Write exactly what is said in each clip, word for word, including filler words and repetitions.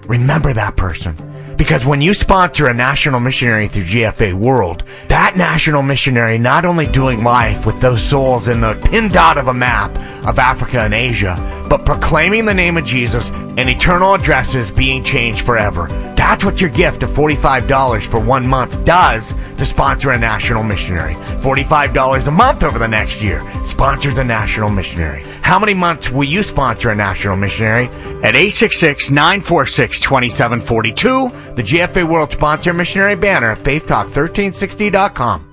remember that person. Because when you sponsor a national missionary through G F A World, that national missionary not only doing life with those souls in the pin dot of a map of Africa and Asia, but proclaiming the name of Jesus and eternal addresses being changed forever. That's what your gift of forty-five dollars for one month does to sponsor a national missionary. forty-five dollars a month over the next year sponsors a national missionary. How many months will you sponsor a national missionary? At eight six six, nine four six, two seven four two, the G F A World Sponsor Missionary banner at faith talk thirteen sixty dot com.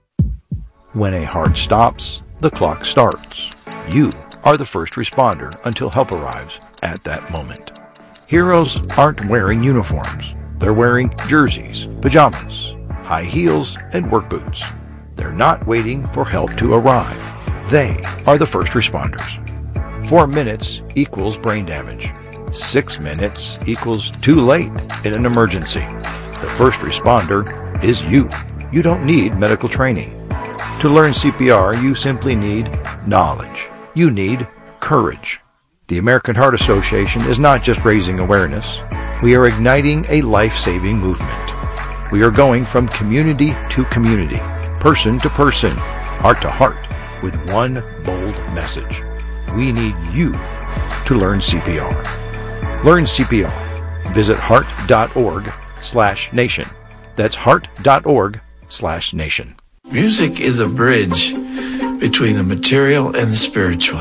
When a heart stops, the clock starts. You are the first responder until help arrives at that moment. Heroes aren't wearing uniforms. They're wearing jerseys, pajamas, high heels, and work boots. They're not waiting for help to arrive. They are the first responders. Four minutes equals brain damage. Six minutes equals too late in an emergency. The first responder is you. You don't need medical training. To learn C P R, you simply need knowledge. You need courage. The American Heart Association is not just raising awareness. We are igniting a life-saving movement. We are going from community to community, person to person, heart to heart, with one bold message. We need you to learn C P R. Learn C P R. Visit heart.org slash nation. That's heart.org slash nation. Music is a bridge between the material and the spiritual.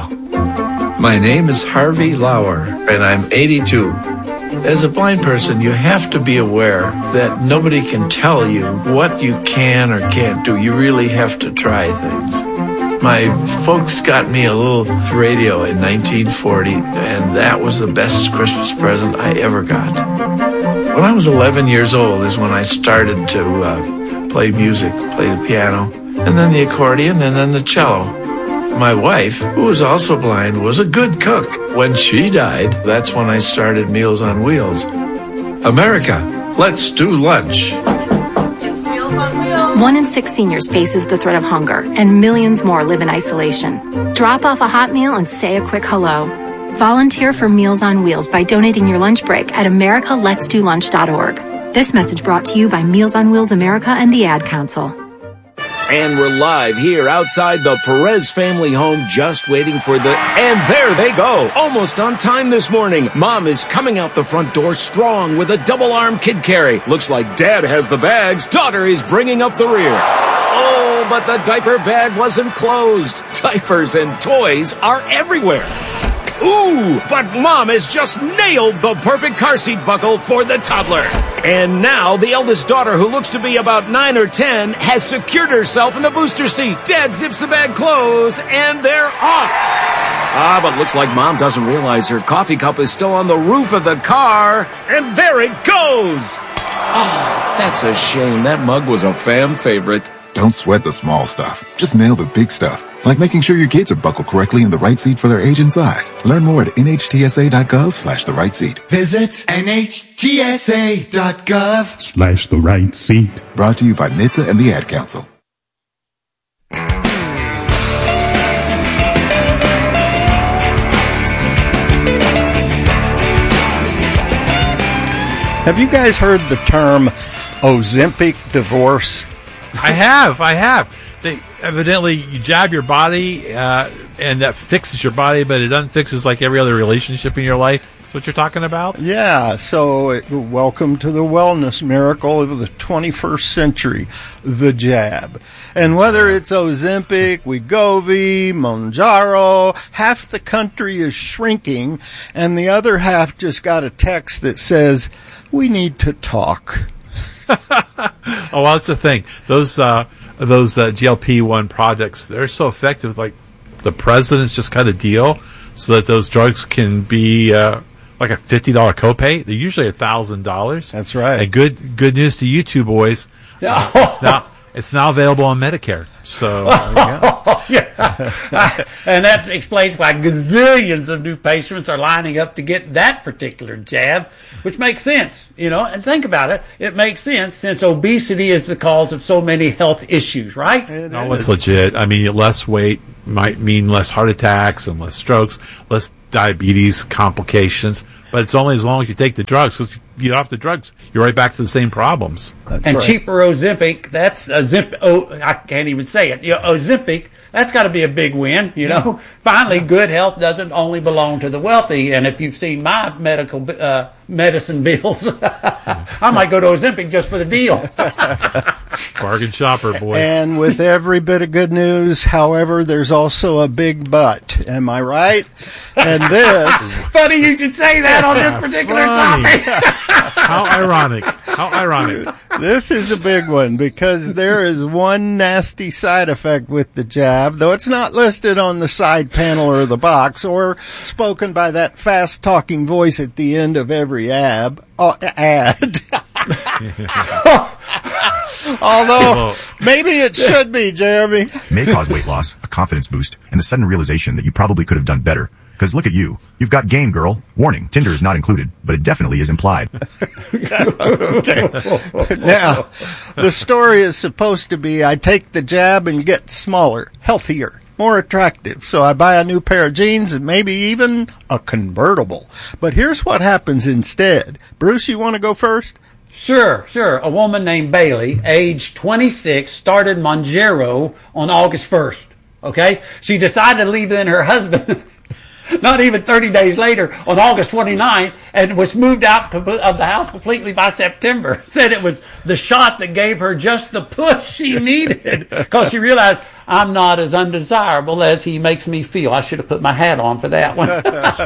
My name is Harvey Lauer, and I'm eighty-two. As a blind person, you have to be aware that nobody can tell you what you can or can't do. You really have to try things. My folks got me a little radio in nineteen forty, and that was the best Christmas present I ever got. When I was eleven years old is when I started to uh, play music, play the piano, and then the accordion, and then the cello. My wife, who was also blind, was a good cook. When she died, that's when I started Meals on Wheels. America, let's do lunch. It's Meals on Wheels. One in six seniors faces the threat of hunger, and millions more live in isolation. Drop off a hot meal and say a quick hello. Volunteer for Meals on Wheels by donating your lunch break at america lets do lunch dot org. This message brought to you by Meals on Wheels America and the Ad Council. And we're live here outside the Perez family home, just waiting for the... And there they go, almost on time this morning. Mom is coming out the front door strong with a double-arm kid carry. Looks like Dad has the bags. Daughter is bringing up the rear. Oh, but the diaper bag wasn't closed. Diapers and toys are everywhere. Ooh, but Mom has just nailed the perfect car seat buckle for the toddler. And now the eldest daughter, who looks to be about nine or ten, has secured herself in the booster seat. Dad zips the bag closed, and they're off. Ah, but looks like Mom doesn't realize her coffee cup is still on the roof of the car. And there it goes. Oh, that's a shame. That mug was a fan favorite. Don't sweat the small stuff. Just nail the big stuff. Like making sure your kids are buckled correctly in the right seat for their age and size. Learn more at N H T S A dot gov slash the right seat. Visit N H T S A dot gov slash the right seat. Brought to you by N H T S A and the Ad Council. Have you guys heard the term Ozempic divorce? I have, I have. They evidently you jab your body, uh, and that fixes your body, but it unfixes like every other relationship in your life. That's what you're talking about? Yeah. So, it, welcome to the wellness miracle of the twenty-first century, the jab. And whether it's Ozempic, Wegovy, Mounjaro, half the country is shrinking, and the other half just got a text that says, "We need to talk." Oh, well, that's the thing. Those uh, those uh, G L P one projects, they're so effective. Like the president's just cut a deal so that those drugs can be uh, like a fifty dollars copay. They're usually one thousand dollars. That's right. And good good news to you two boys. Uh, it's now it's now available on Medicare. So there you go. Yeah. And that explains why gazillions of new patients are lining up to get that particular jab, which makes sense, you know. And think about it. It makes sense since obesity is the cause of so many health issues, right? It no, it's legit. I mean, less weight might mean less heart attacks and less strokes, less diabetes complications. But but it's only as long as you take the drugs. Because you get off the drugs, you're right back to the same problems. That's and right. Cheaper Ozempic, that's Ozempic, oh, I can't even say it. You know, Ozempic, that's got to be a big win, you know. Finally, good health doesn't only belong to the wealthy. And if you've seen my medical uh, medicine bills, I might go to Ozempic just for the deal. Bargain shopper, boy. And with every bit of good news, however, there's also a big but. Am I right? And this... Funny you should say that on this particular topic. How ironic. How ironic. This is a big one because there is one nasty side effect with the jab, though it's not listed on the side panel or the box or spoken by that fast-talking voice at the end of every ab, uh, ad. Although, maybe it should be, Jeremy. May cause weight loss, a confidence boost, and the sudden realization that you probably could have done better. Because look at you. You've got game, girl. Warning, Tinder is not included, but it definitely is implied. Okay. Now, the story is supposed to be, I take the jab and get smaller, healthier, more attractive. So I buy a new pair of jeans and maybe even a convertible. But here's what happens instead. Bruce, you want to go first? Sure, sure. A woman named Bailey, age twenty-six, started Mounjaro on August first. Okay? She decided to leave in her husband not even thirty days later on August twenty-ninth and was moved out of the house completely by September. Said it was the shot that gave her just the push she needed because she realized I'm not as undesirable as he makes me feel. I should have put my hat on for that one.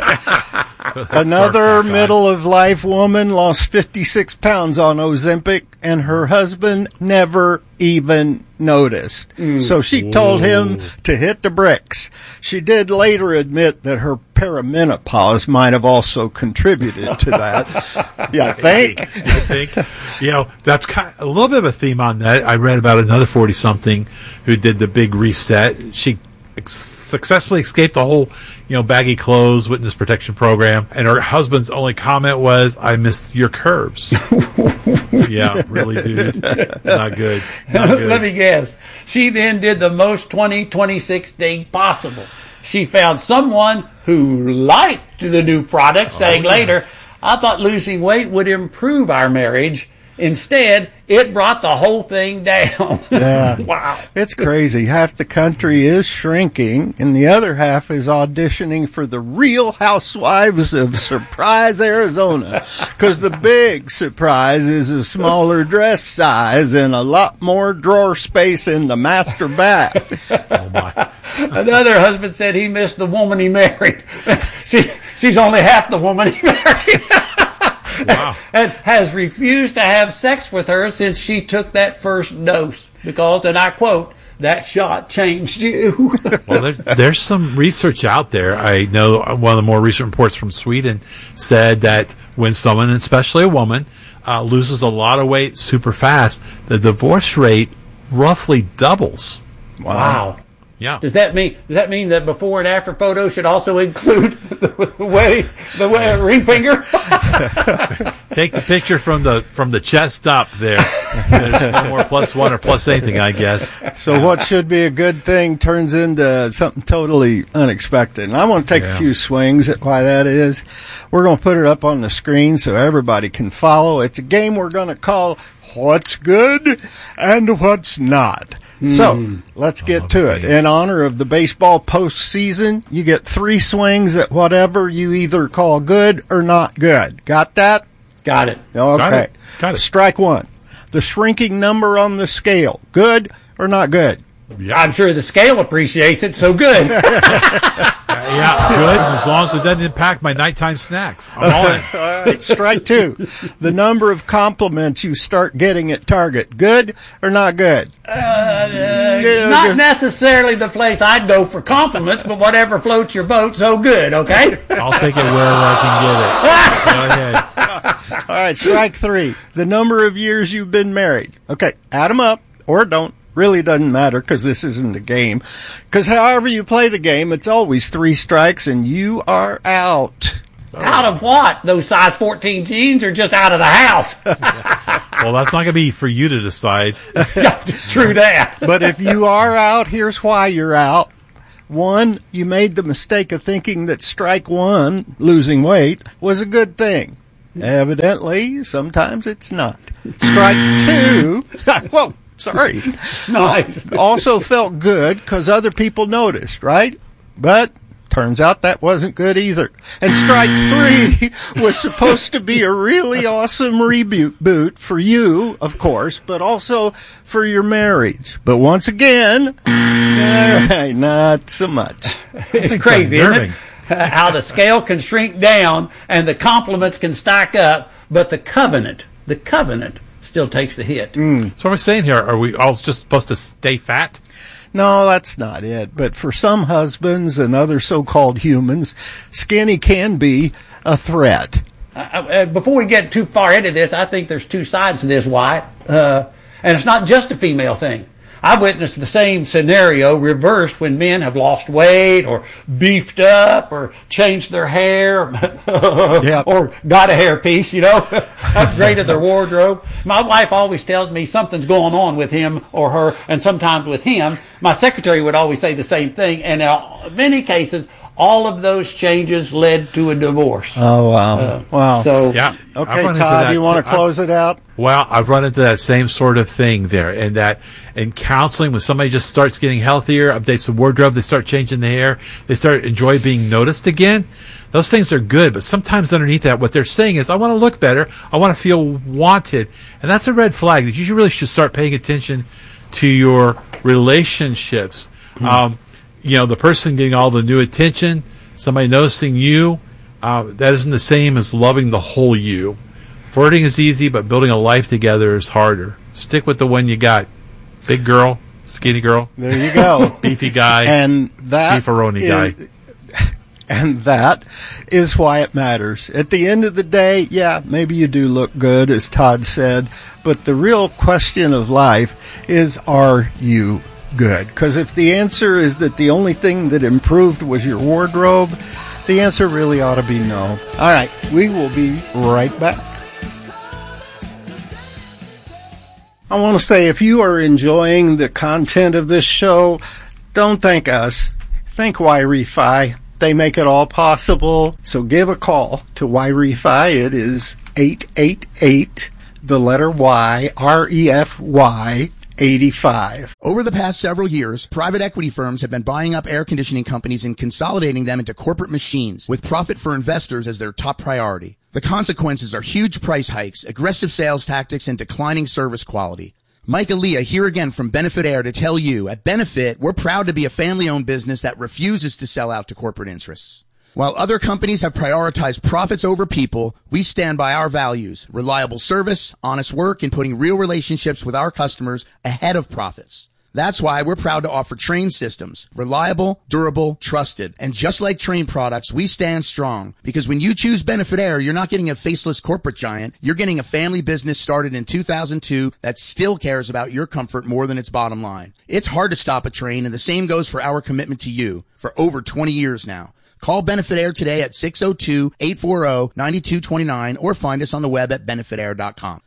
Another middle-of-life woman lost fifty-six pounds on Ozempic, and her husband never even noticed. Mm. So she told him to hit the bricks. She did later admit that her perimenopause might have also contributed to that. Yeah, I think. I think. You know, that's kind of, a little bit of a theme on that. I read about another forty-something who did the big reset. She ex- successfully escaped the whole, you know, baggy clothes witness protection program, and her husband's only comment was, "I missed your curves." Yeah, really, dude. Not good. Not good. Let me guess. She then did the most twenty twenty-six thing possible. She found someone who liked the new product, saying oh, yeah. later, "I thought losing weight would improve our marriage. Instead, it brought the whole thing down." Yeah. Wow. It's crazy. Half the country is shrinking, and the other half is auditioning for the Real Housewives of Surprise, Arizona. Because the big surprise is a smaller dress size and a lot more drawer space in the master bath. Oh, my. Another husband said he missed the woman he married. she, she's only half the woman he married. Wow. And has refused to have sex with her since she took that first dose because, and I quote, "that shot changed you." Well, there's, there's some research out there. I know one of the more recent reports from Sweden said that when someone, especially a woman, uh, loses a lot of weight super fast, the divorce rate roughly doubles. Wow. wow. Yeah. Does that mean does that mean that before and after photo should also include the wedding, the wedding, ring finger? Take the picture from the from the chest up there. There's no more plus one or plus anything, I guess. So what should be a good thing turns into something totally unexpected. And I want to take yeah. a few swings at why that is. We're going to put it up on the screen so everybody can follow. It's a game we're going to call What's Good and What's Not. So, let's get to it. In honor of the baseball postseason, you get three swings at whatever you either call good or not good. Got that? Got it. Okay. Got it. Got it. Strike one. The shrinking number on the scale. Good or not good? Yeah. I'm sure the scale appreciates it, so good. Yeah, good, as long as it doesn't impact my nighttime snacks. I'm all in. All right, strike two. The number of compliments you start getting at Target. Good or not good? Uh, uh, not necessarily the place I'd go for compliments, but whatever floats your boat, so good, okay? I'll take it wherever I can get it. Go ahead. All right, strike three. The number of years you've been married. Okay, add them up or don't. Really doesn't matter because this isn't a game. Because however you play the game, it's always three strikes and you are out. Out of what? Those size fourteen jeans or just out of the house? Well, that's not going to be for you to decide. True that. But if you are out, here's why you're out. One, you made the mistake of thinking that strike one, losing weight, was a good thing. Evidently, sometimes it's not. Strike two, whoa, sorry. Nice. Also felt good because other people noticed, right? But turns out that wasn't good either. And strike three was supposed to be a really awesome reboot for you, of course, but also for your marriage. But once again, all right, not so much. It's crazy, isn't it? How the scale can shrink down and the compliments can stack up, but the covenant, the covenant still takes the hit. Mm. So what we're saying here, are we all just supposed to stay fat? No, that's not it. But for some husbands and other so-called humans, skinny can be a threat. Uh, uh, before we get too far into this, I think there's two sides to this, Wyatt. Uh, and it's not just a female thing. I've witnessed the same scenario reversed when men have lost weight or beefed up or changed their hair yep. or got a hairpiece, you know, upgraded their wardrobe. My wife always tells me something's going on with him or her, and sometimes with him. My secretary would always say the same thing, and in many cases, all of those changes led to a divorce. Oh, wow. Uh, wow. So, yeah. Okay, Todd, do you want to close it out? Well, I've run into that same sort of thing there. And that in counseling, when somebody just starts getting healthier, updates the wardrobe, they start changing the hair, they start enjoy being noticed again. Those things are good, but sometimes underneath that, what they're saying is, I want to look better, I want to feel wanted. And that's a red flag that you really should start paying attention to your relationships. Mm-hmm. Um, you know, the person getting all the new attention, somebody noticing you, uh, that isn't the same as loving the whole you. Flirting is easy, but building a life together is harder. Stick with the one you got. Big girl, skinny girl. There you go. Beefy guy. And that beefaroni guy. And that is why it matters. At the end of the day, yeah, maybe you do look good, as Todd said, but the real question of life is, are you good? Because if the answer is that the only thing that improved was your wardrobe, the answer really ought to be no. All right, we will be right back. I want to say, if you are enjoying the content of this show, don't thank us. Thank Y-Refi. They make it all possible. So give a call to Y-Refi. It is eight eight eight, the letter Y, R E F Y, eighty-five. Over the past several years, private equity firms have been buying up air conditioning companies and consolidating them into corporate machines, with profit for investors as their top priority. The consequences are huge price hikes, aggressive sales tactics, and declining service quality. Mike Aaliyah here again from Benefit Air to tell you, at Benefit, we're proud to be a family-owned business that refuses to sell out to corporate interests. While other companies have prioritized profits over people, we stand by our values: reliable service, honest work, and putting real relationships with our customers ahead of profits. That's why we're proud to offer Trane systems. Reliable, durable, trusted. And just like Trane products, we stand strong. Because when you choose Benefit Air, you're not getting a faceless corporate giant. You're getting a family business started in two thousand two that still cares about your comfort more than its bottom line. It's hard to stop a Trane, and the same goes for our commitment to you for over twenty years now. Call Benefit Air today at six oh two, eight four oh, nine two two nine or find us on the web at benefit air dot com.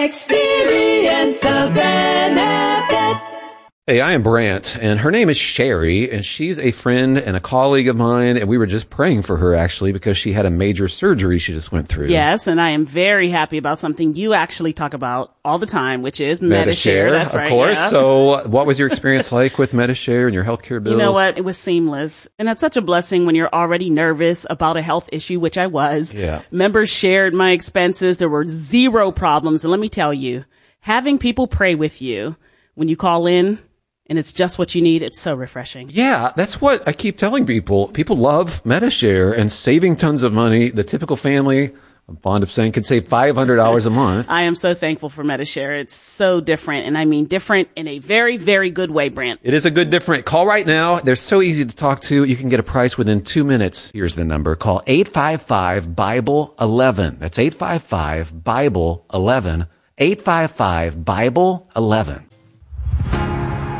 Experience the benefit. Hey, I am Brant, and her name is Sherry, and she's a friend and a colleague of mine, and we were just praying for her, actually, because she had a major surgery she just went through. Yes, and I am very happy about something you actually talk about all the time, which is MediShare. MediShare, That's of right, course. yeah. So what was your experience like with MediShare and your healthcare bills? You know what? It was seamless. And that's such a blessing when you're already nervous about a health issue, which I was. Yeah. Members shared my expenses. There were zero problems. And let me tell you, having people pray with you when you call in, and it's just what you need, it's so refreshing. Yeah, that's what I keep telling people. People love MediShare and saving tons of money. The typical family, I'm fond of saying, can save five hundred dollars a month. I am so thankful for MediShare. It's so different, and I mean different in a very, very good way, Brant. It is a good different. Call right now. They're so easy to talk to. You can get a price within two minutes. Here's the number. Call eight five five, Bible eleven. That's eight five five, Bible eleven. eight five five, Bible eleven.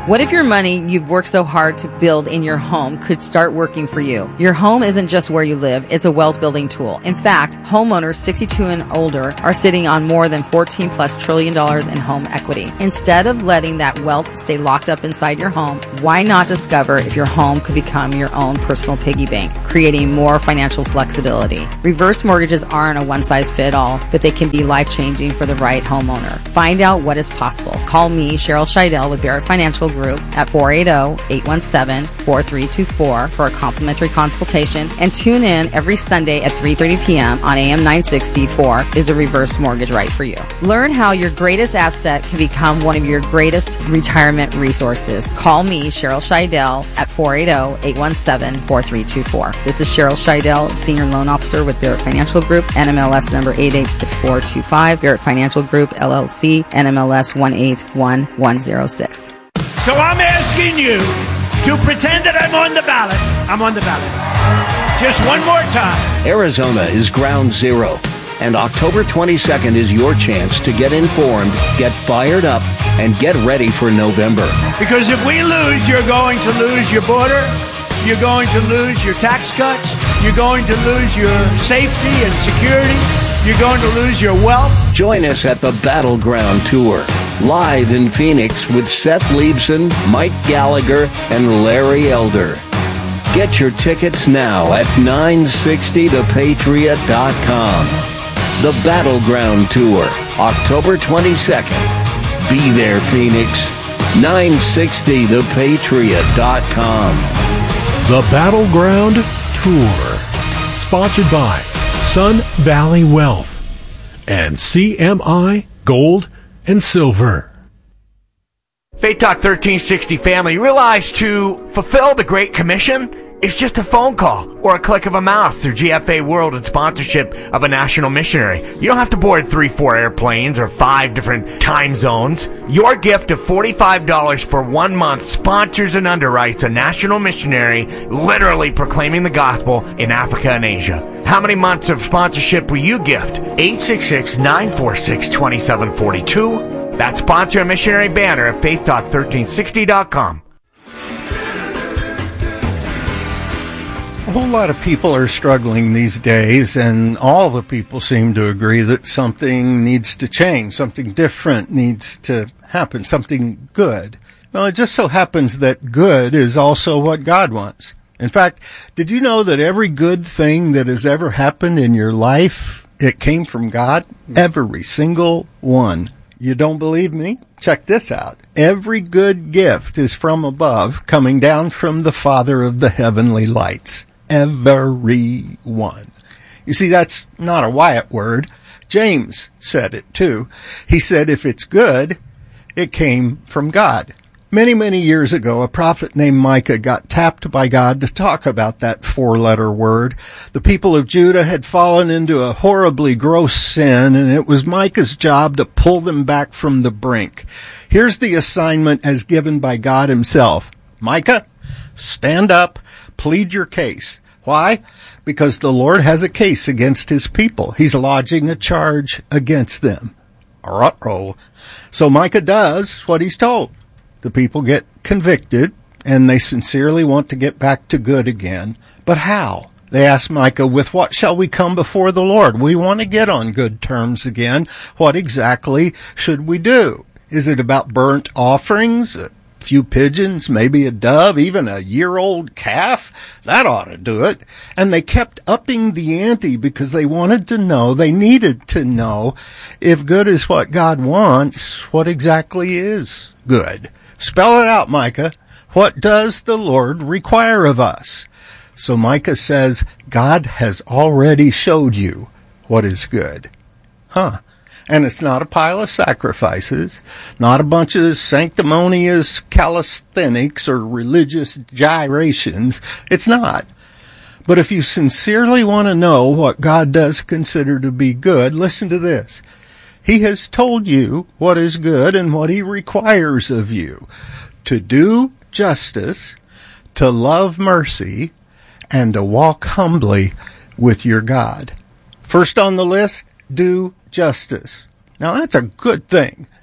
What if your money you've worked so hard to build in your home could start working for you? Your home isn't just where you live, it's a wealth building tool. In fact, homeowners sixty-two and older are sitting on more than fourteen plus trillion dollars in home equity. Instead of letting that wealth stay locked up inside your home, why not discover if your home could become your own personal piggy bank, creating more financial flexibility? Reverse mortgages aren't a one size fit all, but they can be life changing for the right homeowner. Find out what is possible. Call me, Cheryl Scheidel with Barrett Financial Group at four eight zero, eight one seven, four three two four for a complimentary consultation, and tune in every Sunday at three thirty p.m. on A M nine sixty for Is a Reverse Mortgage Right for You? Learn how your greatest asset can become one of your greatest retirement resources. Call me, Cheryl Scheidel, at four eight zero, eight one seven, four three two four. This is Cheryl Scheidel, Senior Loan Officer with Barrett Financial Group, N M L S number eight eight six four two five, Barrett Financial Group, L L C, N M L S one eight one one zero six. So I'm asking you to pretend that I'm on the ballot. I'm on the ballot. Just one more time. Arizona is ground zero, and October twenty-second is your chance to get informed, get fired up, and get ready for November. Because if we lose, you're going to lose your border. You're going to lose your tax cuts. You're going to lose your safety and security. You're going to lose your wealth. Join us at the Battleground Tour, live in Phoenix with Seth Leibson, Mike Gallagher, and Larry Elder. Get your tickets now at nine sixty the patriot dot com. The Battleground Tour, October twenty-second. Be there, Phoenix. nine sixty the patriot dot com. The Battleground Tour, sponsored by Sun Valley Wealth and C M I Gold and Silver. Faith Talk thirteen sixty family, realize to fulfill the Great Commission, it's just a phone call or a click of a mouse through G F A World and sponsorship of a national missionary. You don't have to board three, four airplanes or five different time zones. Your gift of forty-five dollars for one month sponsors and underwrites a national missionary literally proclaiming the gospel in Africa and Asia. How many months of sponsorship will you gift? eight six six, nine four six, two seven four two. That's sponsor a missionary banner at faith talk thirteen sixty dot com. A whole lot of people are struggling these days, and all the people seem to agree that something needs to change, something different needs to happen, something good. Well, it just so happens that good is also what God wants. In fact, did you know that every good thing that has ever happened in your life, it came from God? Every single one. You don't believe me? Check this out. Every good gift is from above, coming down from the Father of the heavenly lights. Every one. You see, that's not a Wyatt word. James said it too. He said if it's good, it came from God. Many, many years ago, a prophet named Micah got tapped by God to talk about that four-letter word. The people of Judah had fallen into a horribly gross sin, and it was Micah's job to pull them back from the brink. Here's the assignment as given by God himself. Micah, stand up, plead your case. Why? Because the Lord has a case against his people. He's lodging a charge against them. Uh-oh. So Micah does what he's told. The people get convicted, and they sincerely want to get back to good again. But how? They ask Micah, with what shall we come before the Lord? We want to get on good terms again. What exactly should we do? Is it about burnt offerings? A few pigeons, maybe a dove, even a year-old calf? That ought to do it. And they kept upping the ante because they wanted to know, they needed to know, if good is what God wants, what exactly is good? Spell it out, Micah. What does the Lord require of us? So Micah says, God has already showed you what is good. Huh. And it's not a pile of sacrifices, not a bunch of sanctimonious calisthenics or religious gyrations. It's not. But if you sincerely want to know what God does consider to be good, listen to this. He has told you what is good and what he requires of you. To do justice, to love mercy, and to walk humbly with your God. First on the list, do justice. Now that's a good thing.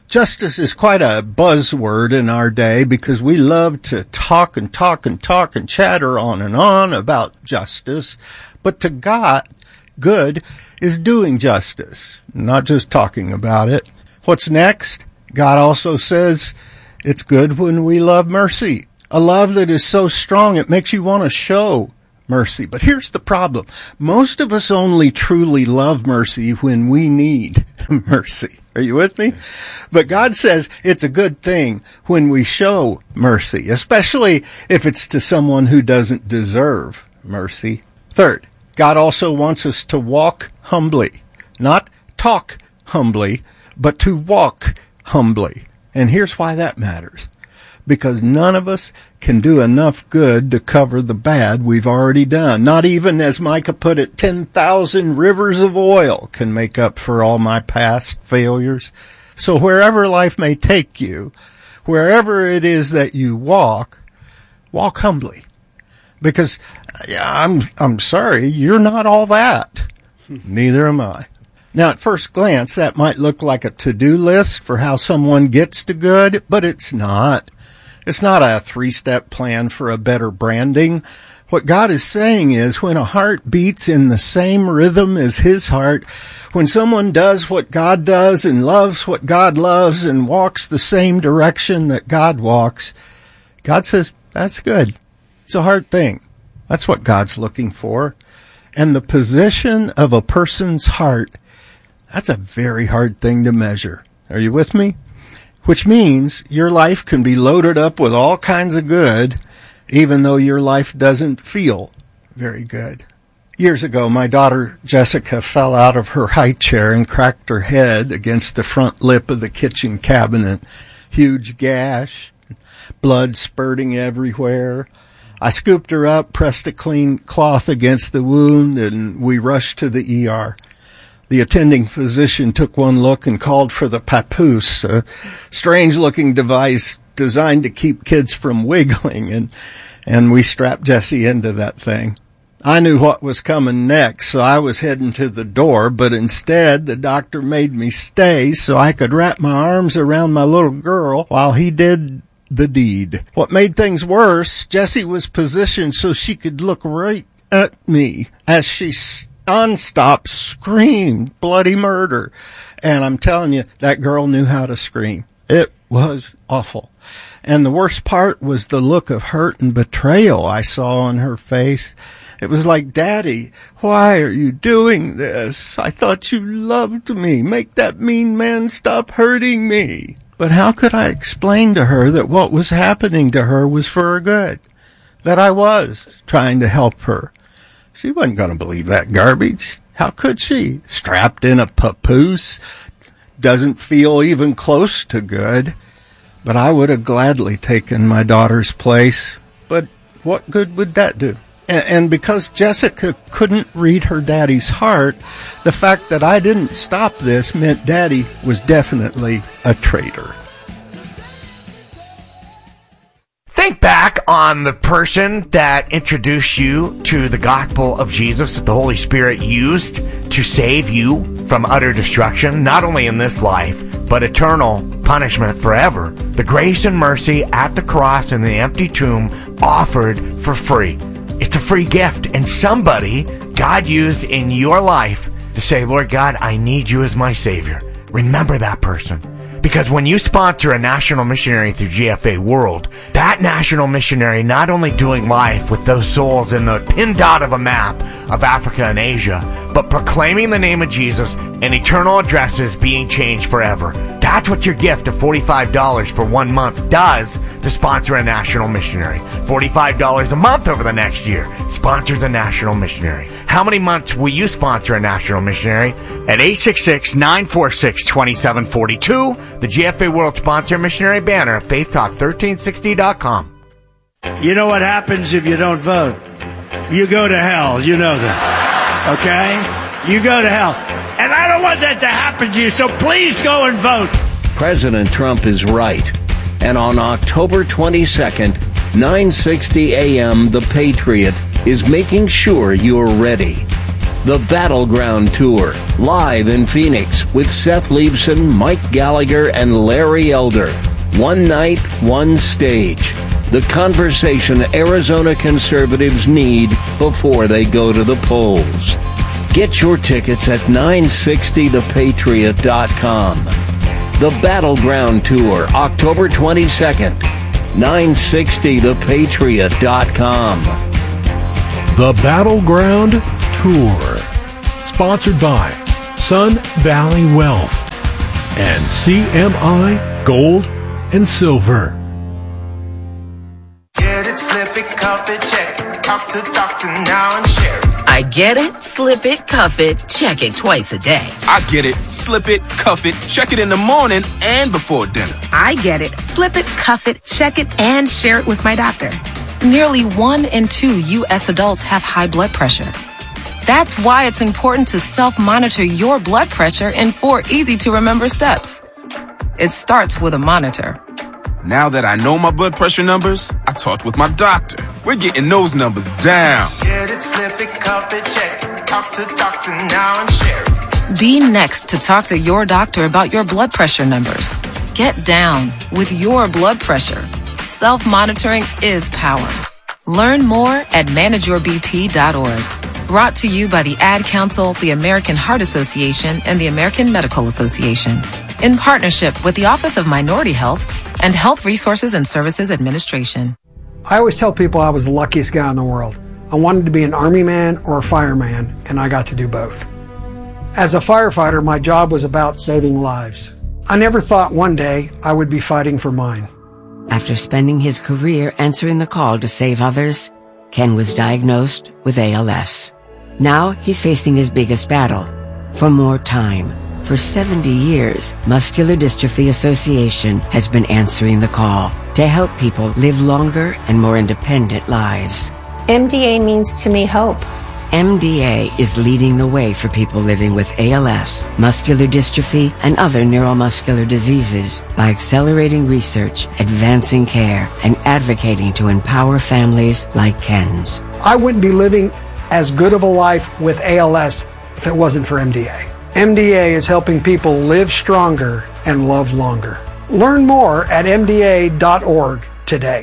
Justice is quite a buzzword in our day because we love to talk and talk and talk and chatter on and on about justice. But to God, good is doing justice, not just talking about it. What's next? God also says it's good when we love mercy. A love that is so strong it makes you want to show mercy. But here's the problem. Most of us only truly love mercy when we need mercy. Are you with me? But God says it's a good thing when we show mercy, especially if it's to someone who doesn't deserve mercy. Third, God also wants us to walk humbly, not talk humbly, but to walk humbly. And here's why that matters. Because none of us can do enough good to cover the bad we've already done. Not even, as Micah put it, ten thousand rivers of oil can make up for all my past failures. So wherever life may take you, wherever it is that you walk, walk humbly. Because I'm, I'm sorry, you're not all that. Neither am I. Now, at first glance, that might look like a to-do list for how someone gets to good, but it's not. It's not a three-step plan for a better branding. What God is saying is when a heart beats in the same rhythm as His heart, when someone does what God does and loves what God loves and walks the same direction that God walks, God says, that's good. It's a hard thing. That's what God's looking for. And the position of a person's heart, that's a very hard thing to measure. Are you with me? Which means your life can be loaded up with all kinds of good, even though your life doesn't feel very good. Years ago, my daughter Jessica fell out of her high chair and cracked her head against the front lip of the kitchen cabinet. Huge gash, blood spurting everywhere. I scooped her up, pressed a clean cloth against the wound, and we rushed to the E R. The attending physician took one look and called for the papoose, a strange-looking device designed to keep kids from wiggling, and and we strapped Jessie into that thing. I knew what was coming next, so I was heading to the door, but instead the doctor made me stay so I could wrap my arms around my little girl while he did the deed. What made things worse, Jessie was positioned so she could look right at me as she nonstop screamed bloody murder. And I'm telling you, that girl knew how to scream. It was awful. And the worst part was the look of hurt and betrayal I saw on her face. It was like, Daddy, why are you doing this? I thought you loved me. Make that mean man stop hurting me. But how could I explain to her that what was happening to her was for her good? That I was trying to help her? She wasn't going to believe that garbage. How could she? Strapped in a papoose, doesn't feel even close to good. But I would have gladly taken my daughter's place. But what good would that do? And, and because Jessica couldn't read her daddy's heart, the fact that I didn't stop this meant Daddy was definitely a traitor. Think back on the person that introduced you to the gospel of Jesus that the Holy Spirit used to save you from utter destruction, not only in this life, but eternal punishment forever. The grace and mercy at the cross and the empty tomb offered for free. It's a free gift, and somebody God used in your life to say, Lord God, I need you as my Savior. Remember that person. Because when you sponsor a national missionary through G F A World, that national missionary not only doing life with those souls in the pin dot of a map of Africa and Asia, but proclaiming the name of Jesus and eternal addresses being changed forever. That's what your gift of forty-five dollars for one month does to sponsor a national missionary. forty-five dollars a month over the next year sponsors a national missionary. How many months will you sponsor a national missionary? At eight six six, nine four six, two seven four two, the G F A World Sponsor Missionary banner at faith talk thirteen sixty dot com. You know what happens if you don't vote? You go to hell. You know that. Okay? You go to hell. And I don't want that to happen to you, so please go and vote. President Trump is right. And on October twenty-second, nine sixty a.m., The Patriot is making sure you're ready. The Battleground Tour, live in Phoenix with Seth Leibson, Mike Gallagher, and Larry Elder. One night, one stage. The conversation Arizona conservatives need before they go to the polls. Get your tickets at nine sixty the patriot dot com. The Battleground Tour, October twenty-second. nine sixty the patriot dot com. The Battleground Tour. Sponsored by Sun Valley Wealth and C M I Gold and Silver. Get it, slip it, cuff it, check it. Talk to the doctor now and share it. I get it, slip it, cuff it, check it twice a day. I get it, slip it, cuff it, check it in the morning and before dinner. I get it, slip it, cuff it, check it, and share it with my doctor. Nearly one in two U S adults have high blood pressure. That's why it's important to self-monitor your blood pressure in four easy-to-remember steps. It starts with a monitor. Now that I know my blood pressure numbers, I talked with my doctor. We're getting those numbers down. Get it, slip it, cuff it, check it. Talk to the doctor now and share it. Be next to talk to your doctor about your blood pressure numbers. Get down with your blood pressure. Self-monitoring is power. Learn more at manage your b p dot org. Brought to you by the Ad Council, the American Heart Association, and the American Medical Association. In partnership with the Office of Minority Health and Health Resources and Services Administration. I always tell people I was the luckiest guy in the world. I wanted to be an army man or a fireman, and I got to do both. As a firefighter, my job was about saving lives. I never thought one day I would be fighting for mine. After spending his career answering the call to save others, Ken was diagnosed with A L S. Now he's facing his biggest battle, for more time. For seventy years, Muscular Dystrophy Association has been answering the call to help people live longer and more independent lives. M D A means to me hope. M D A is leading the way for people living with A L S, muscular dystrophy, and other neuromuscular diseases by accelerating research, advancing care, and advocating to empower families like Ken's. I wouldn't be living as good of a life with A L S if it wasn't for M D A. M D A is helping people live stronger and love longer. Learn more at m d a dot org today.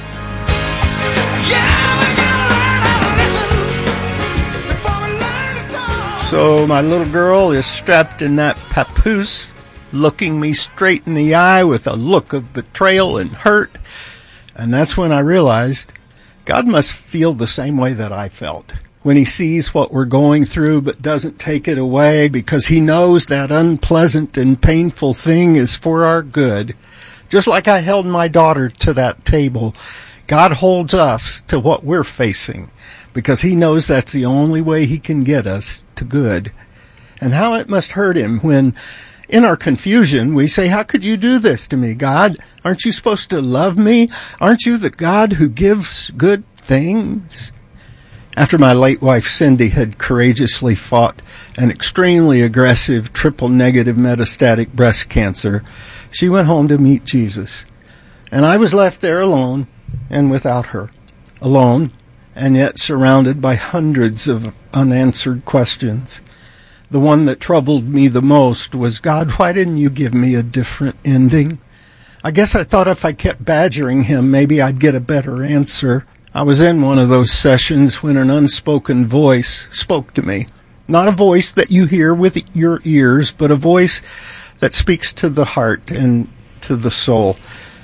So my little girl is strapped in that papoose, looking me straight in the eye with a look of betrayal and hurt. And that's when I realized God must feel the same way that I felt when he sees what we're going through but doesn't take it away, because he knows that unpleasant and painful thing is for our good. Just like I held my daughter to that table, God holds us to what we're facing, because he knows that's the only way he can get us to good. And how it must hurt him when, in our confusion, we say, how could you do this to me, God? Aren't you supposed to love me? Aren't you the God who gives good things? After my late wife Cindy had courageously fought an extremely aggressive triple-negative metastatic breast cancer, she went home to meet Jesus. And I was left there alone and without her. Alone, and yet surrounded by hundreds of unanswered questions. The one that troubled me the most was, God, why didn't you give me a different ending? I guess I thought if I kept badgering him, maybe I'd get a better answer. I was in one of those sessions when an unspoken voice spoke to me. Not a voice that you hear with your ears, but a voice that speaks to the heart and to the soul.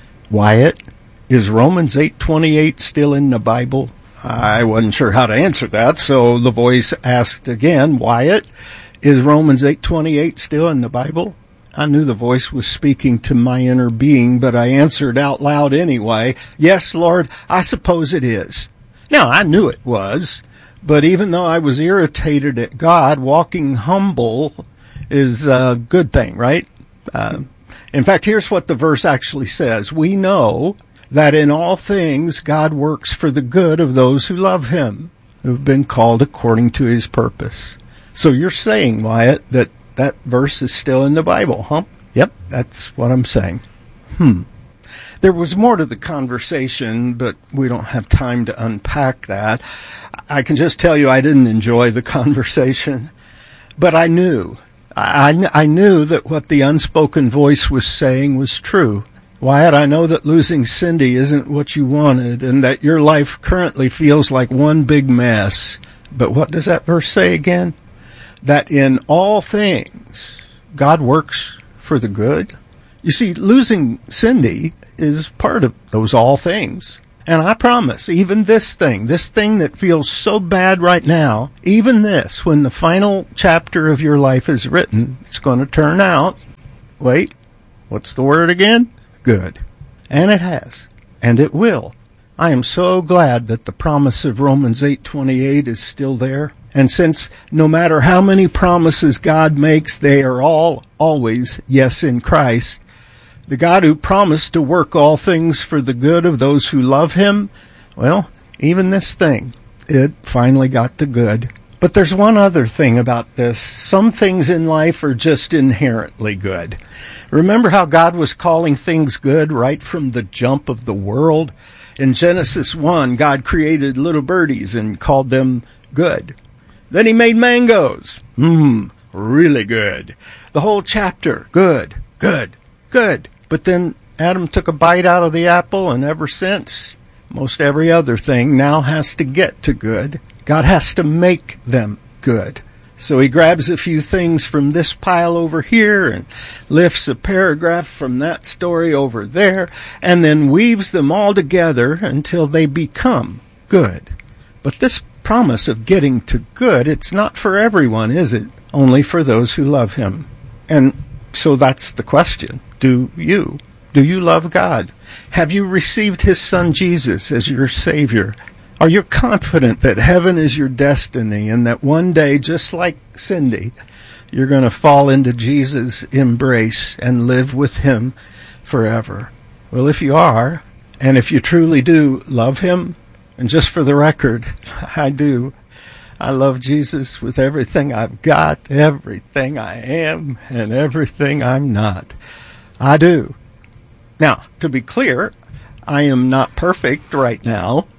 Wyatt, is Romans eight twenty-eight still in the Bible? I wasn't sure how to answer that, so the voice asked again, Wyatt, is Romans eight twenty-eight still in the Bible? I knew the voice was speaking to my inner being, but I answered out loud anyway, yes, Lord, I suppose it is. Now, I knew it was, but even though I was irritated at God, walking humble is a good thing, right? Uh, in fact, here's what the verse actually says. We know that in all things God works for the good of those who love him, who have been called according to his purpose. So you're saying, Wyatt, that that verse is still in the Bible, huh? Yep, that's what I'm saying. Hmm. There was more to the conversation, but we don't have time to unpack that. I can just tell you I didn't enjoy the conversation, but I knew. I, I knew that what the unspoken voice was saying was true. Wyatt, I know that losing Cindy isn't what you wanted and that your life currently feels like one big mess. But what does that verse say again? That in all things, God works for the good. You see, losing Cindy is part of those all things. And I promise, even this thing, this thing that feels so bad right now, even this, when the final chapter of your life is written, it's going to turn out, wait, what's the word again? Good. And it has. And it will. I am so glad that the promise of Romans eight twenty-eight is still there. And since no matter how many promises God makes, they are all always yes in Christ, the God who promised to work all things for the good of those who love him, well, even this thing, it finally got to good. But there's one other thing about this. Some things in life are just inherently good. Remember how God was calling things good right from the jump of the world? In Genesis one, God created little birdies and called them good. Then he made mangoes. Mmm, really good. The whole chapter, good, good, good. But then Adam took a bite out of the apple, and ever since, most every other thing now has to get to good. God has to make them good. So he grabs a few things from this pile over here and lifts a paragraph from that story over there, and then weaves them all together until they become good. But this promise of getting to good, it's not for everyone, is it? Only for those who love him. And so that's the question. Do you? Do you love God? Have you received his son Jesus as your Savior? Are you confident that heaven is your destiny and that one day, just like Cindy, you're going to fall into Jesus' embrace and live with him forever? Well, if you are, and if you truly do love him, and just for the record, I do. I love Jesus with everything I've got, everything I am, and everything I'm not. I do. Now, to be clear, I am not perfect right now,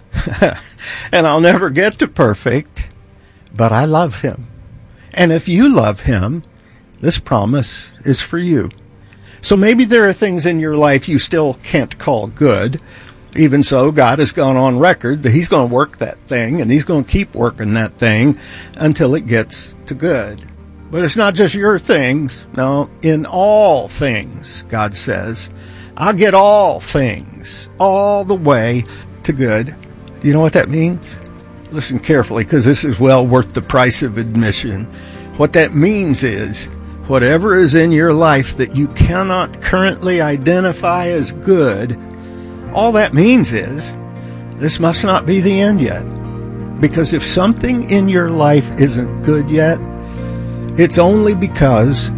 and I'll never get to perfect, but I love him. And if you love him, this promise is for you. So maybe there are things in your life you still can't call good. Even so, God has gone on record that he's going to work that thing, and he's going to keep working that thing until it gets to good. But it's not just your things. No, in all things, God says, I'll get all things all the way to good. Do you know what that means? Listen carefully, because this is well worth the price of admission. What that means is, whatever is in your life that you cannot currently identify as good, all that means is, this must not be the end yet. Because if something in your life isn't good yet, it's only because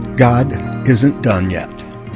God isn't done yet.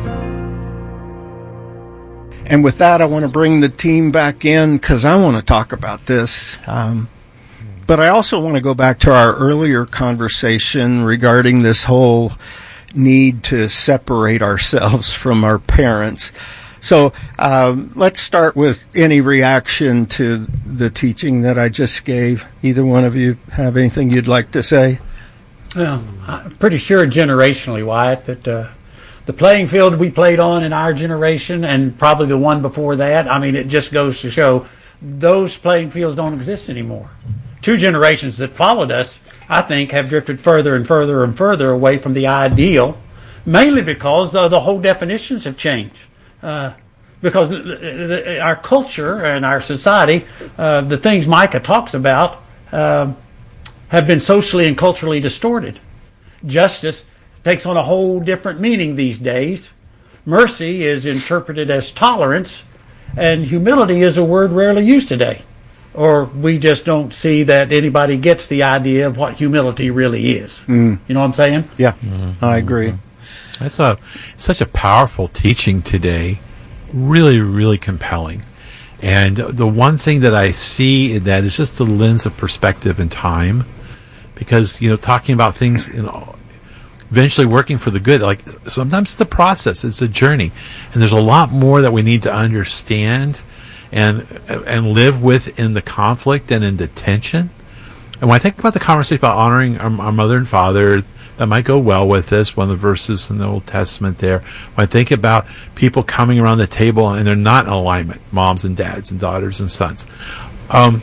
And with that, I want to bring the team back in because I want to talk about this. Um, but I also want to go back to our earlier conversation regarding this whole need to separate ourselves from our parents. So um, let's start with any reaction to the teaching that I just gave. Either one of you have anything you'd like to say? Well, I'm pretty sure generationally, Wyatt, that uh, the playing field we played on in our generation and probably the one before that, I mean, it just goes to show those playing fields don't exist anymore. Two generations that followed us, I think, have drifted further and further and further away from the ideal, mainly because the, the whole definitions have changed. Uh, because the, the, our culture and our society, uh, the things Micah talks about, uh, have been socially and culturally distorted. Justice takes on a whole different meaning these days. Mercy is interpreted as tolerance, and humility is a word rarely used today. Or we just don't see that anybody gets the idea of what humility really is. Mm. You know what I'm saying? Yeah, mm-hmm. I agree. That's a such a powerful teaching today. Really, really compelling. And the one thing that I see in that is just the lens of perspective and time. Because, you know, talking about things, you know, eventually working for the good, like sometimes it's a process, it's a journey. And there's a lot more that we need to understand and and live with in the conflict and in the tension. And when I think about the conversation about honoring our, our mother and father, that might go well with this, one of the verses in the Old Testament there. When I think about people coming around the table and they're not in alignment, moms and dads and daughters and sons. Um,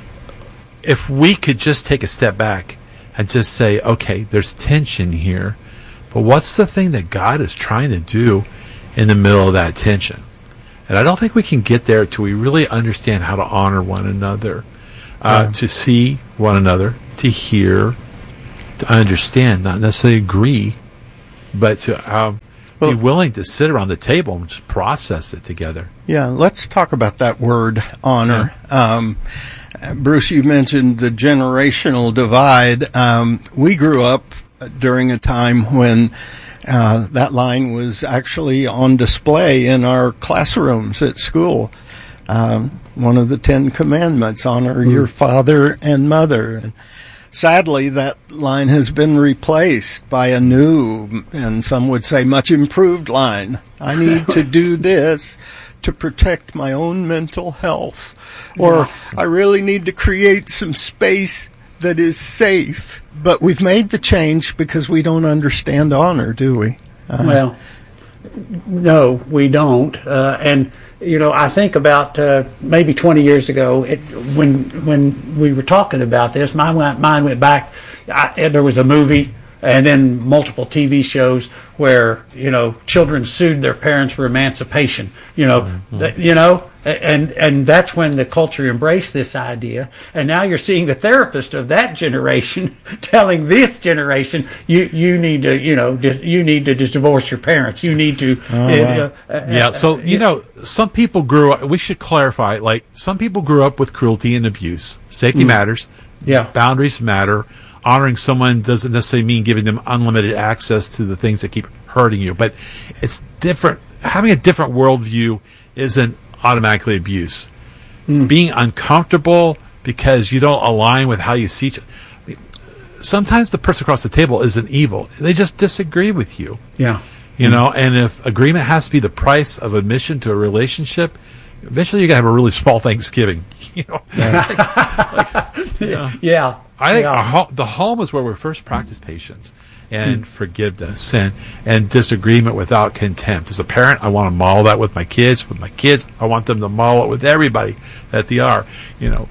if we could just take a step back and just say, okay, there's tension here, but what's the thing that God is trying to do in the middle of that tension? And I don't think we can get there till we really understand how to honor one another, uh, yeah. to see one another, to hear, to understand, not necessarily agree, but to um, well, be willing to sit around the table and just process it together. Yeah, let's talk about that word, honor. Yeah. Um, Bruce, you mentioned the generational divide. Um, we grew up during a time when uh, that line was actually on display in our classrooms at school. Um, one of the Ten Commandments, honor mm. your father and mother. And sadly, that line has been replaced by a new, and some would say much improved line. I need to do this to protect my own mental health. Or I really need to create some space that is safe. But we've made the change because we don't understand honor, do we? Uh, well, no, we don't. Uh, and, you know, I think about uh, maybe twenty years ago, it, when when we were talking about this, my mind went back. I, there was a movie and then multiple T V shows where, you know, children sued their parents for emancipation, you know, mm-hmm. th- you know, and and that's when the culture embraced this idea. And now you're seeing the therapist of that generation telling this generation, you you need to, you know, di- you need to divorce your parents. You need to. Oh, uh, wow. uh, yeah. So, you know, some people grew up, we should clarify, like, some people grew up with cruelty and abuse. Safety mm. matters. Yeah. Boundaries matter. Honoring someone doesn't necessarily mean giving them unlimited access to the things that keep hurting you. But it's different. Having a different worldview isn't automatically abuse. Mm. Being uncomfortable because you don't align with how you see each other. I mean, sometimes the person across the table isn't evil. They just disagree with you. Yeah. You mm. know, and if agreement has to be the price of admission to a relationship, eventually you're going to have a really small Thanksgiving. You know? Yeah. like, you know. Yeah. I think yeah. our ho- the home is where we first practice patience and mm. forgiveness and, and disagreement without contempt. As a parent, I want to model that with my kids. With my kids, I want them to model it with everybody that they are. You know,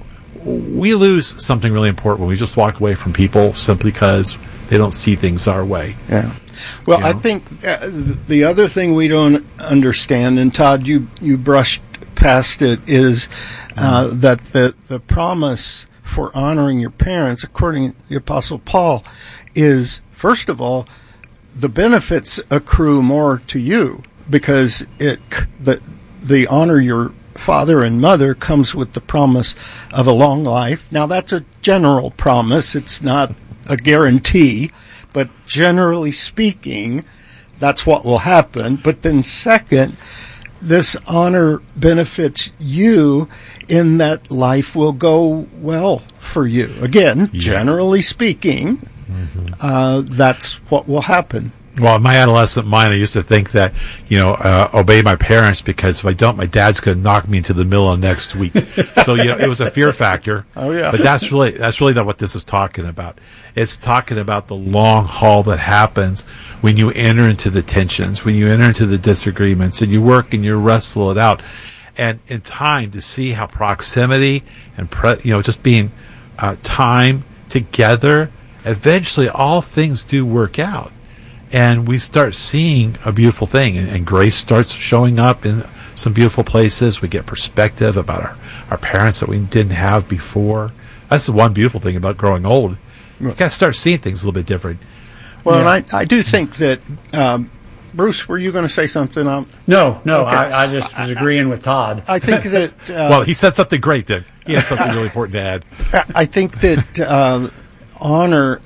we lose something really important when we just walk away from people simply because they don't see things our way. Yeah. Well, you know? I think uh, the other thing we don't understand, and Todd, you, you brushed past it, is uh, mm. that the, the promise for honoring your parents, according to the Apostle Paul, is, first of all, the benefits accrue more to you because it the, the honor your father and mother comes with the promise of a long life. Now, that's a general promise. It's not a guarantee, but generally speaking, that's what will happen. But then second, this honor benefits you in that life will go well for you. Again, yeah. generally speaking, mm-hmm. uh, that's what will happen. Well, in my adolescent mind, I used to think that, you know, uh, obey my parents because if I don't, my dad's going to knock me into the middle of next week. So, you know, it was a fear factor. Oh, yeah. But that's really, that's really not what this is talking about. It's talking about the long haul that happens when you enter into the tensions, when you enter into the disagreements, and you work and you wrestle it out. And in time to see how proximity and, pre- you know, just being uh, time together, eventually all things do work out. And we start seeing a beautiful thing, and, and grace starts showing up in some beautiful places. We get perspective about our, our parents that we didn't have before. That's the one beautiful thing about growing old. You got to start seeing things a little bit different. Well, yeah. and I, I do think that, um, Bruce, were you going to say something? Um, no, no, okay. I, I just was agreeing with Todd. I think that... Uh, well, he said something great then. He had something really important to add. I think that uh, honor...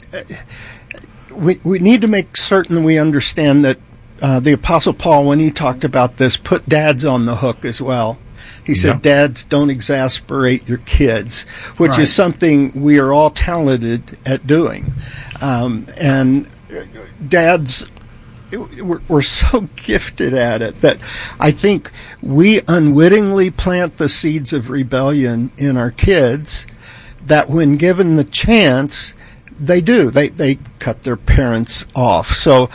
We we need to make certain we understand that uh, the Apostle Paul, when he talked about this, put dads on the hook as well. He said, yep. Dads, don't exasperate your kids, which right. is something we are all talented at doing. Um, and dads, we're, we're so gifted at it that I think we unwittingly plant the seeds of rebellion in our kids that when given the chance, they do. They they cut their parents off. So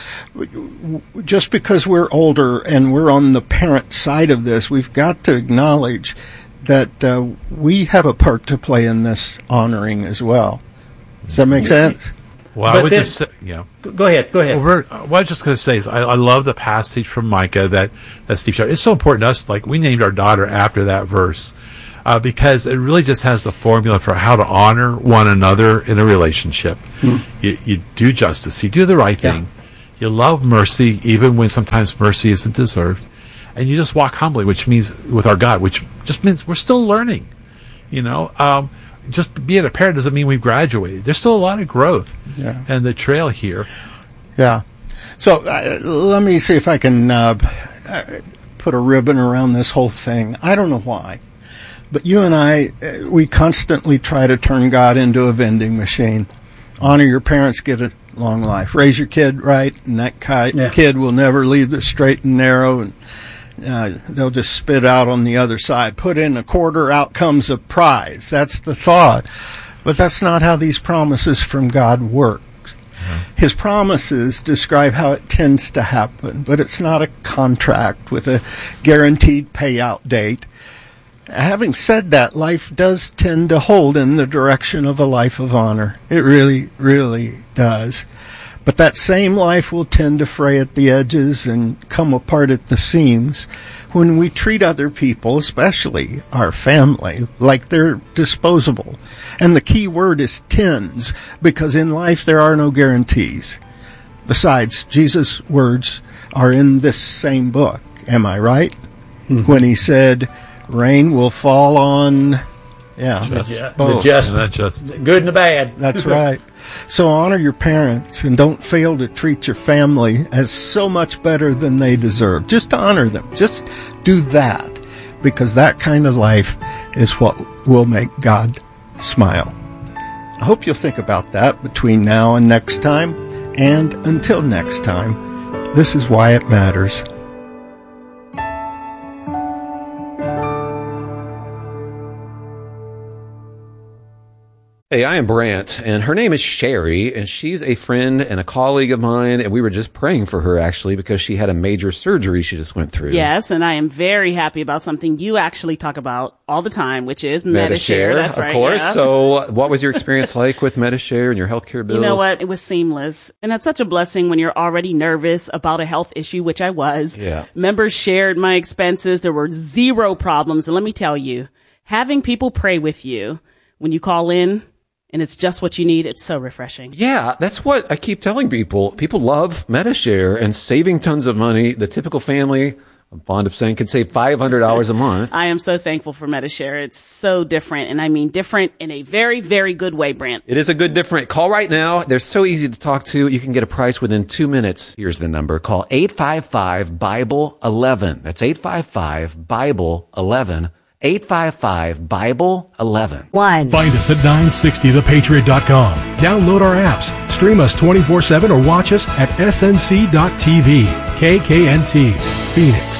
just because we're older and we're on the parent side of this, we've got to acknowledge that uh, we have a part to play in this honoring as well. Does that make sense? Well, But I would then- just say, yeah. Go ahead. Go ahead. Well, we're, what I was just going to say is, I, I love the passage from Micah that, that Steve shared. It's so important to us. Like, we named our daughter after that verse uh, because it really just has the formula for how to honor one another in a relationship. Hmm. You, you do justice. You do the right thing. You love mercy, even when sometimes mercy isn't deserved. And you just walk humbly, which means with our God, which just means we're still learning. You know, um, just being a parent doesn't mean we've graduated. There's still a lot of growth Yeah. and the trail here. Yeah. So uh, let me see if I can uh, uh, put a ribbon around this whole thing. I don't know why, but you and I, uh, we constantly try to turn God into a vending machine. Honor your parents, get a long life. Raise your kid right, and that ki- Yeah. kid will never leave the straight and narrow, and uh, they'll just spit out on the other side. Put in a quarter, out comes a prize. That's the thought. But that's not how these promises from God work. His promises describe how it tends to happen, but it's not a contract with a guaranteed payout date. Having said that, life does tend to hold in the direction of a life of honor. It really, really does. But that same life will tend to fray at the edges and come apart at the seams when we treat other people, especially our family, like they're disposable. And the key word is tends, because in life there are no guarantees. Besides, Jesus' words are in this same book. Am I right? Mm-hmm. When he said, rain will fall on, yeah, Just, both. the just, Not just. good and the bad. That's right. So honor your parents and don't fail to treat your family as so much better than they deserve. Just honor them. Just do that, because that kind of life is what will make God smile. I hope you'll think about that between now and next time. And until next time, this is why it matters. Hey, I am Brant, and her name is Sherry, and she's a friend and a colleague of mine, and we were just praying for her, actually, because she had a major surgery she just went through. Yes, and I am very happy about something you actually talk about all the time, which is MediShare. That's of right. course. Yeah. So what was your experience like with MediShare and your healthcare bills? You know what? It was seamless. And that's such a blessing when you're already nervous about a health issue, which I was. Yeah. Members shared my expenses. There were zero problems. And let me tell you, having people pray with you when you call in, and it's just what you need, it's so refreshing. Yeah, that's what I keep telling people. People love MediShare and saving tons of money. The typical family, I'm fond of saying, can save five hundred dollars a month. I am so thankful for MediShare. It's so different, and I mean different in a very, very good way, Brant. It is a good different. Call right now. They're so easy to talk to. You can get a price within two minutes. Here's the number. Call eight five five, Bible eleven. That's eight five five, Bible eleven. eight five five, Bible eleven. One. Find us at nine sixty the patriot dot com. Download our apps, stream us twenty-four seven, or watch us at S N C dot T V. K K N T, Phoenix.